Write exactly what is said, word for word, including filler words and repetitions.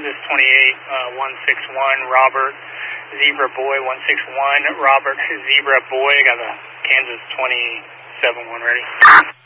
Kansas twenty-eight one six one, Robert Zebra Boy one six one, Robert Zebra Boy. Got the Kansas twenty-seven one ready.